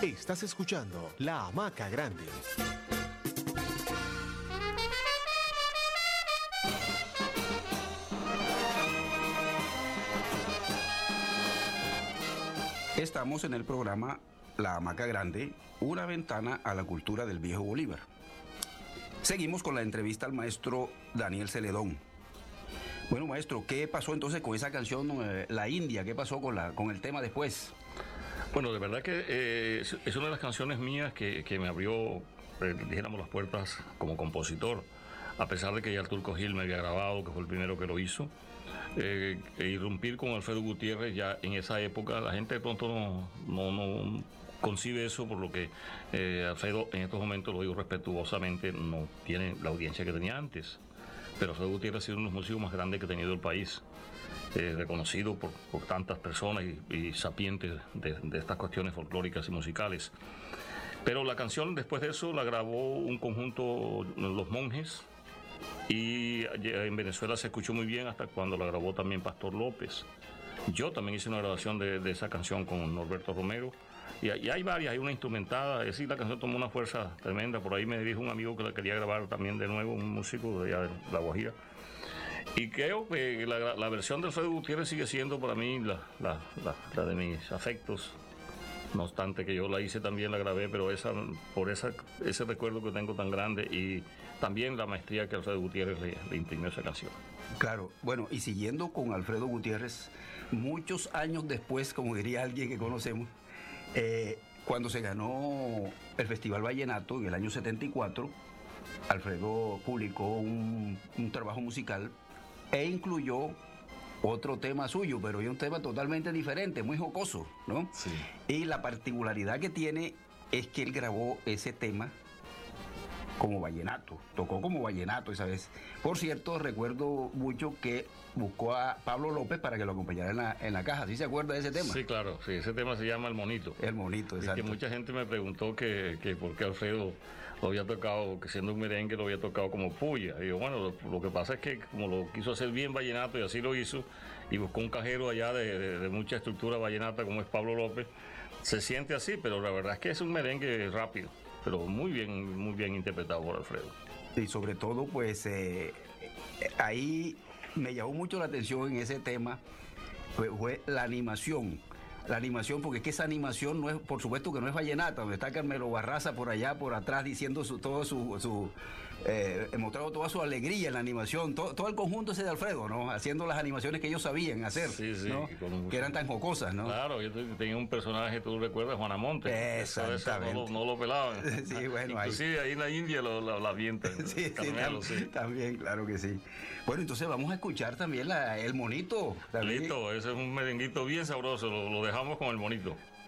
Estás escuchando La Hamaca Grande. Estamos en el programa La Hamaca Grande, una ventana a la cultura del viejo Bolívar. Seguimos con la entrevista al maestro Daniel Celedón. Bueno, maestro, ¿qué pasó entonces con esa canción, La India? ¿Qué pasó con el tema después? Bueno, de verdad que es una de las canciones mías que me abrió, dijéramos, las puertas como compositor, a pesar de que ya Arturo Gil me había grabado, que fue el primero que lo hizo. Irrumpir con Alfredo Gutiérrez ya en esa época, la gente de pronto no concibe eso, por lo que Alfredo en estos momentos, lo digo respetuosamente, no tiene la audiencia que tenía antes. Pero Alfredo Gutiérrez ha sido uno de los músicos más grandes que ha tenido el país, reconocido por tantas personas y sapientes de estas cuestiones folclóricas y musicales. Pero la canción, después de eso, la grabó un conjunto, Los Monjes, y en Venezuela se escuchó muy bien hasta cuando la grabó también Pastor López. Yo también hice una grabación de esa canción con Norberto Romero, y hay varias, hay una instrumentada, es decir, la canción tomó una fuerza tremenda. Por ahí me dijo un amigo que la quería grabar también de nuevo, un músico de allá de La Guajira, y creo que la versión de Alfredo Gutiérrez sigue siendo para mí la de mis afectos. No obstante que yo la hice también, la grabé, pero por ese recuerdo que tengo tan grande, y también la maestría que Alfredo Gutiérrez le imprimió a esa canción. Claro, bueno, y siguiendo con Alfredo Gutiérrez, muchos años después, como diría alguien que conocemos, cuando se ganó el Festival Vallenato en el año 74, Alfredo publicó un trabajo musical e incluyó otro tema suyo, pero es un tema totalmente diferente, muy jocoso, ¿no? Sí. Y la particularidad que tiene es que él grabó ese tema como vallenato, tocó como vallenato esa vez. Por cierto, recuerdo mucho que buscó a Pablo López para que lo acompañara en la caja. ¿Sí se acuerda de ese tema? Sí, claro, sí, ese tema se llama El Monito. El Monito, exacto. Y que mucha gente me preguntó que por qué Alfredo lo había tocado, que siendo un merengue lo había tocado como puya. Y yo, bueno, lo que pasa es que como lo quiso hacer bien vallenato, y así lo hizo, y buscó un cajero allá de mucha estructura vallenata como es Pablo López, se siente así, pero la verdad es que es un merengue rápido, pero muy bien interpretado por Alfredo. Y sobre todo, pues, ahí me llamó mucho la atención en ese tema, fue la animación. La animación, porque es que esa animación no es, por supuesto que no es vallenata, donde está Carmelo Barraza por allá, por atrás, diciendo mostrando toda su alegría en la animación, todo el conjunto ese de Alfredo, ¿no? Haciendo las animaciones que ellos sabían hacer, sí, ¿no? Que eran tan jocosas, ¿no? Claro, yo tenía un personaje, tú recuerdas, Juana Monte. Exactamente. No lo pelaban. Sí, bueno, inclusive ahí en la India la avientan. Sí, Carmelo, sí. También, claro que sí. Bueno, entonces vamos a escuchar también El Monito. También. Listo, ese es un merenguito bien sabroso, lo dejamos con El Monito.